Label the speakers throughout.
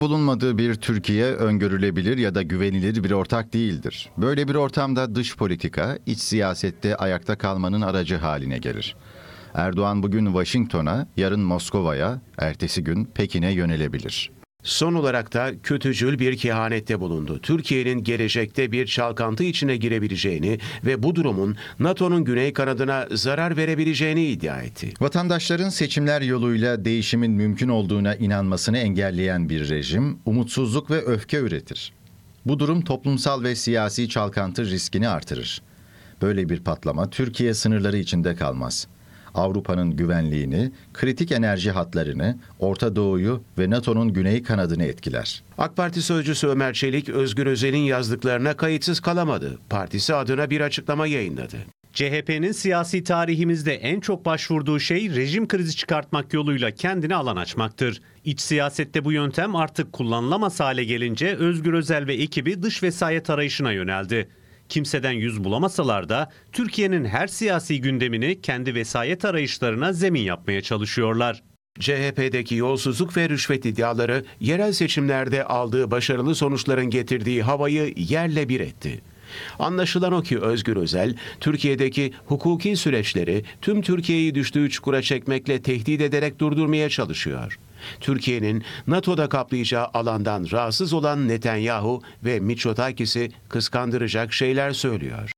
Speaker 1: Bulunmadığı bir Türkiye öngörülebilir ya da güvenilir bir ortak değildir. Böyle bir ortamda dış politika, iç siyasette ayakta kalmanın aracı haline gelir. Erdoğan bugün Washington'a, yarın Moskova'ya, ertesi gün Pekin'e yönelebilir.
Speaker 2: Son olarak da kötücül bir kehanette bulundu. Türkiye'nin gelecekte bir çalkantı içine girebileceğini ve bu durumun NATO'nun güney kanadına zarar verebileceğini iddia etti.
Speaker 1: Vatandaşların seçimler yoluyla değişimin mümkün olduğuna inanmasını engelleyen bir rejim, umutsuzluk ve öfke üretir. Bu durum toplumsal ve siyasi çalkantı riskini artırır. Böyle bir patlama Türkiye sınırları içinde kalmaz. Avrupa'nın güvenliğini, kritik enerji hatlarını, Orta Doğu'yu ve NATO'nun güney kanadını etkiler.
Speaker 2: AK Parti sözcüsü Ömer Çelik, Özgür Özel'in yazdıklarına kayıtsız kalamadı. Partisi adına bir açıklama yayınladı.
Speaker 3: CHP'nin siyasi tarihimizde en çok başvurduğu şey rejim krizi çıkartmak yoluyla kendine alan açmaktır. İç siyasette bu yöntem artık kullanılamaz hale gelince Özgür Özel ve ekibi dış vesayet arayışına yöneldi. Kimseden yüz bulamasalar da Türkiye'nin her siyasi gündemini kendi vesayet arayışlarına zemin yapmaya çalışıyorlar.
Speaker 2: CHP'deki yolsuzluk ve rüşvet iddiaları yerel seçimlerde aldığı başarılı sonuçların getirdiği havayı yerle bir etti. Anlaşılan o ki Özgür Özel, Türkiye'deki hukuki süreçleri tüm Türkiye'yi düştüğü çukura çekmekle tehdit ederek durdurmaya çalışıyor. Türkiye'nin NATO'da kaplayacağı alandan rahatsız olan Netanyahu ve Mitsotakis'i kıskandıracak şeyler söylüyor.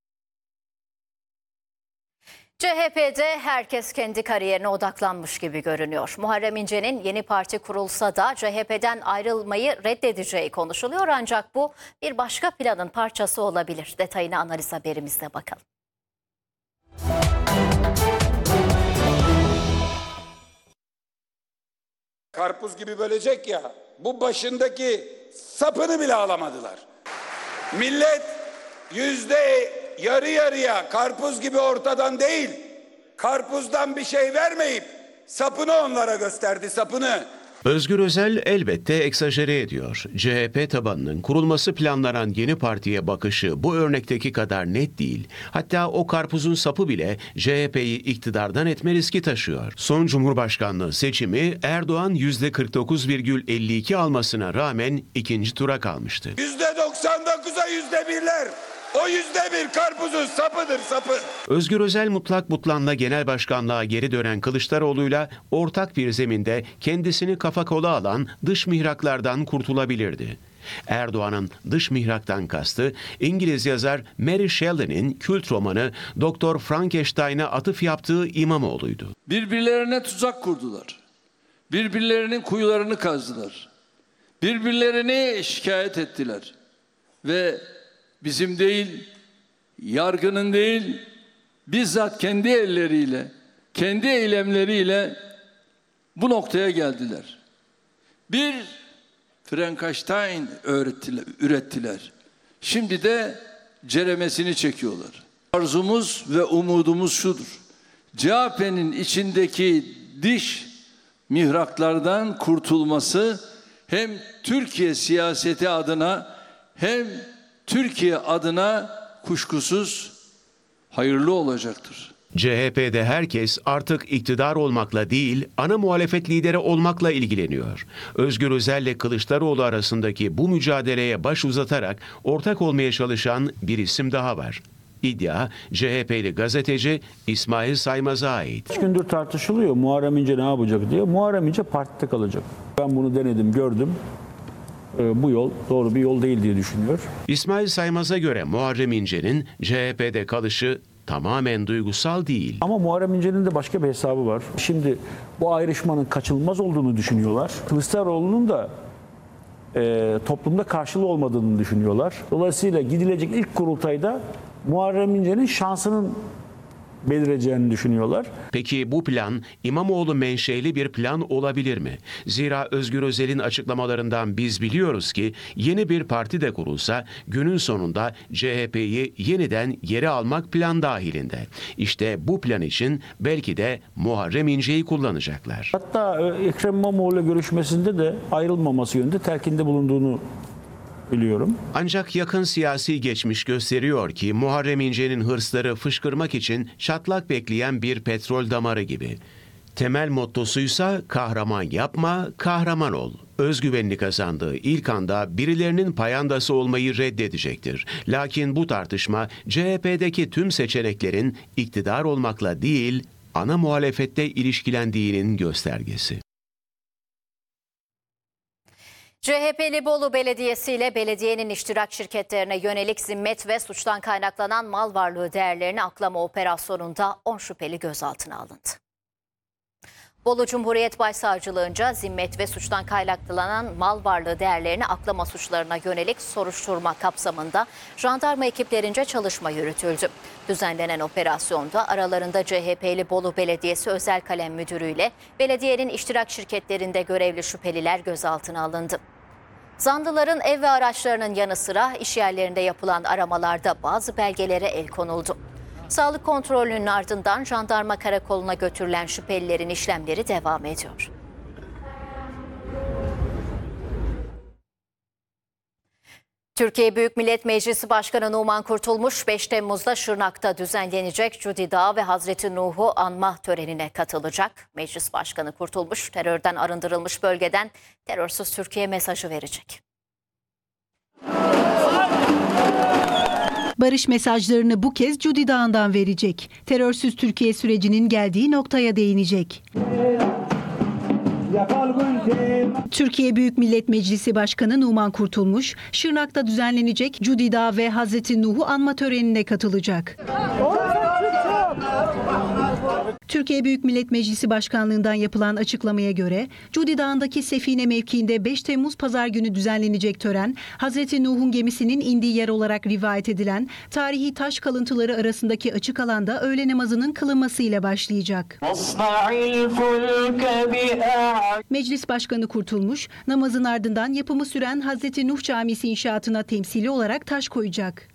Speaker 4: CHP'de herkes kendi kariyerine odaklanmış gibi görünüyor. Muharrem İnce'nin yeni parti kurulsa da CHP'den ayrılmayı reddedeceği konuşuluyor. Ancak bu bir başka planın parçası olabilir. Detayına analiz haberimizde bakalım.
Speaker 5: Karpuz gibi bölecek ya, bu başındaki sapını bile alamadılar. Millet yarı yarıya karpuz gibi ortadan değil, karpuzdan bir şey vermeyip sapını onlara gösterdi, sapını.
Speaker 2: Özgür Özel elbette egzajere ediyor. CHP tabanının kurulması planlanan yeni partiye bakışı bu örnekteki kadar net değil. Hatta o karpuzun sapı bile CHP'yi iktidardan etme riski taşıyor. Son Cumhurbaşkanlığı seçimi Erdoğan %49,52 almasına rağmen ikinci tura kalmıştı.
Speaker 5: %99'a %1'ler. O %1 karpuzun sapıdır, sapı.
Speaker 2: Özgür Özel mutlak butlanla genel başkanlığa geri dönen Kılıçdaroğlu'yla ortak bir zeminde kendisini kafa kola alan dış mihraklardan kurtulabilirdi. Erdoğan'ın dış mihraktan kastı İngiliz yazar Mary Shelley'nin kült romanı Doktor Frankenstein'a atıf yaptığı İmamoğlu'ydu.
Speaker 6: Birbirlerine tuzak kurdular. Birbirlerinin kuyularını kazdılar. Birbirlerini şikayet ettiler. Ve bizim değil, yargının değil, bizzat kendi elleriyle, kendi eylemleriyle bu noktaya geldiler. Bir Frankenstein ürettiler. Şimdi de ceremesini çekiyorlar. Arzumuz ve umudumuz şudur. CHP'nin içindeki dış mihraklardan kurtulması hem Türkiye siyaseti adına hem Türkiye adına kuşkusuz hayırlı olacaktır.
Speaker 2: CHP'de herkes artık iktidar olmakla değil, ana muhalefet lideri olmakla ilgileniyor. Özgür Özel'le Kılıçdaroğlu arasındaki bu mücadeleye baş uzatarak ortak olmaya çalışan bir isim daha var. İddia CHP'li gazeteci İsmail Saymaz'a ait.
Speaker 7: 3 gündür tartışılıyor Muharrem İnce ne yapacak diye. Muharrem İnce partide kalacak. Ben bunu denedim, gördüm. Bu yol doğru bir yol değil diye düşünüyor.
Speaker 2: İsmail Saymaz'a göre Muharrem İnce'nin CHP'de kalışı tamamen duygusal değil.
Speaker 7: Ama Muharrem İnce'nin de başka bir hesabı var. Şimdi bu ayrışmanın kaçınılmaz olduğunu düşünüyorlar. Kılıçdaroğlu'nun da toplumda karşılığı olmadığını düşünüyorlar. Dolayısıyla gidilecek ilk kurultayda Muharrem İnce'nin şansının belireceğini düşünüyorlar.
Speaker 2: Peki bu plan İmamoğlu menşeli bir plan olabilir mi? Zira Özgür Özel'in açıklamalarından biz biliyoruz ki yeni bir parti de kurulsa günün sonunda CHP'yi yeniden yere almak plan dahilinde. İşte bu plan için belki de Muharrem İnce'yi kullanacaklar.
Speaker 7: Hatta Ekrem İmamoğlu'yla görüşmesinde de ayrılmaması yönünde telkinde bulunduğunu biliyorum.
Speaker 2: Ancak yakın siyasi geçmiş gösteriyor ki Muharrem İnce'nin hırsları fışkırmak için çatlak bekleyen bir petrol damarı gibi. Temel mottosuysa kahraman yapma, kahraman ol. Özgüvenini kazandığı ilk anda birilerinin payandası olmayı reddedecektir. Lakin bu tartışma CHP'deki tüm seçeneklerin iktidar olmakla değil, ana muhalefette ilişkilendiğinin göstergesi.
Speaker 4: CHP'li Bolu Belediyesi ile belediyenin iştirak şirketlerine yönelik zimmet ve suçtan kaynaklanan mal varlığı değerlerini aklama operasyonunda 10 şüpheli gözaltına alındı. Bolu Cumhuriyet Başsavcılığınca zimmet ve suçtan kaynaklanan mal varlığı değerlerini aklama suçlarına yönelik soruşturma kapsamında jandarma ekiplerince çalışma yürütüldü. Düzenlenen operasyonda aralarında CHP'li Bolu Belediyesi Özel Kalem Müdürü ile belediyenin iştirak şirketlerinde görevli şüpheliler gözaltına alındı. Zanlıların ev ve araçlarının yanı sıra iş yerlerinde yapılan aramalarda bazı belgelere el konuldu. Sağlık kontrolünün ardından jandarma karakoluna götürülen şüphelilerin işlemleri devam ediyor. Türkiye Büyük Millet Meclisi Başkanı Numan Kurtulmuş 5 Temmuz'da Şırnak'ta düzenlenecek Cudi Dağı ve Hazreti Nuh'u anma törenine katılacak. Meclis Başkanı Kurtulmuş terörden arındırılmış bölgeden terörsüz Türkiye mesajı verecek.
Speaker 8: Barış mesajlarını bu kez Cudi Dağı'ndan verecek. Terörsüz Türkiye sürecinin geldiği noktaya değinecek. Türkiye Büyük Millet Meclisi Başkanı Numan Kurtulmuş, Şırnak'ta düzenlenecek Cudi Dağı ve Hazreti Nuh'u anma törenine katılacak. Türkiye Büyük Millet Meclisi Başkanlığı'ndan yapılan açıklamaya göre Cudi Dağı'ndaki Sefine mevkiinde 5 Temmuz Pazar günü düzenlenecek tören, Hazreti Nuh'un gemisinin indiği yer olarak rivayet edilen tarihi taş kalıntıları arasındaki açık alanda öğle namazının kılınmasıyla başlayacak. Meclis Başkanı Kurtulmuş, namazın ardından yapımı süren Hazreti Nuh Camisi inşaatına temsili olarak taş koyacak.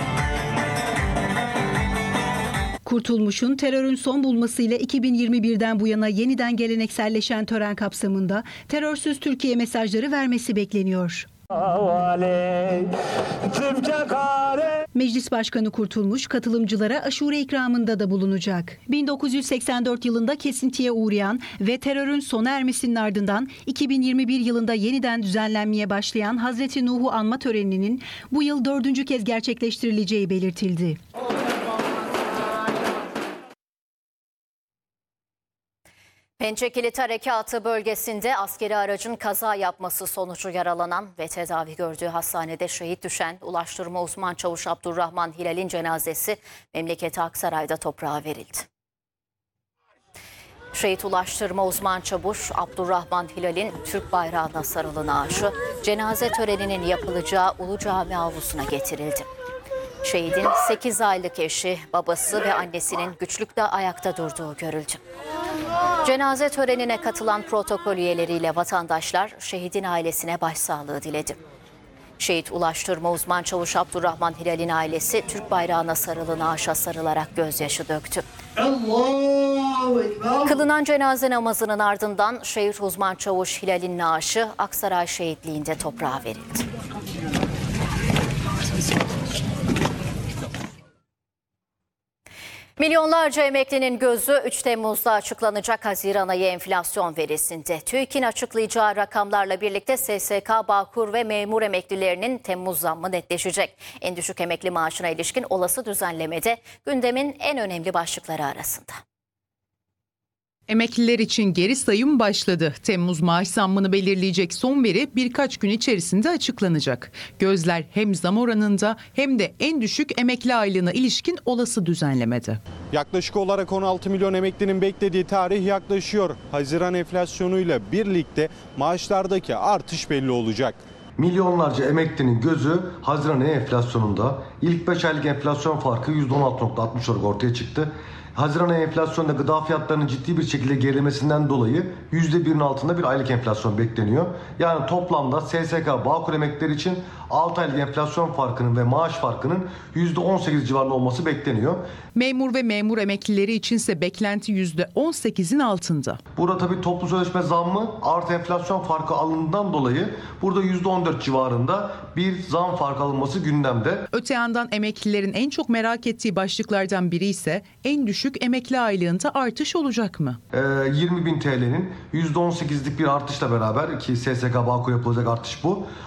Speaker 8: Kurtulmuş'un terörün son bulmasıyla 2021'den bu yana yeniden gelenekselleşen tören kapsamında terörsüz Türkiye mesajları vermesi bekleniyor. Meclis Başkanı Kurtulmuş katılımcılara aşure ikramında da bulunacak. 1984 yılında kesintiye uğrayan ve terörün sona ermesinin ardından 2021 yılında yeniden düzenlenmeye başlayan Hazreti Nuh'u anma töreninin bu yıl 4. kez gerçekleştirileceği belirtildi.
Speaker 4: Pençekilit Harekatı bölgesinde askeri aracın kaza yapması sonucu yaralanan ve tedavi gördüğü hastanede şehit düşen Ulaştırma Uzman Çavuş Abdurrahman Hilal'in cenazesi memleketi Aksaray'da toprağa verildi. Şehit Ulaştırma Uzman Çavuş Abdurrahman Hilal'in Türk bayrağına sarılı naaşı cenaze töreninin yapılacağı Ulu Cami avlusuna getirildi. Şehidin 8 aylık eşi, babası ve annesinin güçlükle ayakta durduğu görüldü. Cenaze törenine katılan protokol üyeleriyle vatandaşlar şehidin ailesine başsağlığı diledi. Şehit Ulaştırma Uzman Çavuş Abdurrahman Hilal'in ailesi Türk bayrağına sarılı naaşa sarılarak gözyaşı döktü. Kılınan cenaze namazının ardından Şehit Uzman Çavuş Hilal'in naaşı Aksaray Şehitliği'nde toprağa verildi. Milyonlarca emeklinin gözü 3 Temmuz'da açıklanacak Haziran ayı enflasyon verisinde. TÜİK'in açıklayacağı rakamlarla birlikte SSK, Bağkur ve memur emeklilerinin Temmuz zammı netleşecek. En düşük emekli maaşına ilişkin olası düzenlemede gündemin en önemli başlıkları arasında.
Speaker 9: Emekliler için geri sayım başladı. Temmuz maaş zammını belirleyecek son veri birkaç gün içerisinde açıklanacak. Gözler hem zam oranında hem de en düşük emekli aylığına ilişkin olası düzenlemede.
Speaker 10: Yaklaşık olarak 16 milyon emeklinin beklediği tarih yaklaşıyor. Haziran enflasyonuyla birlikte maaşlardaki artış belli olacak.
Speaker 11: Milyonlarca emeklinin gözü Haziran enflasyonunda. İlk 5 aylık enflasyon farkı %16.60 olarak ortaya çıktı. Haziran ayı enflasyonda gıda fiyatlarının ciddi bir şekilde gerilemesinden dolayı %1'in altında bir aylık enflasyon bekleniyor. Yani toplamda SSK, Bağkur emeklileri için 6 aylık enflasyon farkının ve maaş farkının %18 civarında olması bekleniyor.
Speaker 9: Memur ve memur emeklileri içinse beklenti %18'in altında.
Speaker 11: Burada tabii toplu sözleşme zammı artı enflasyon farkı alındığından dolayı burada %14 civarında bir zam farkı alınması gündemde.
Speaker 9: Öte yandan emeklilerin en çok merak ettiği başlıklardan biri ise en düşük düşük emekli aylığında artış olacak mı?
Speaker 11: 20.000 TL'nin %18'lik bir artışla beraber, ki SSK Bağkur yapılacak artış bu.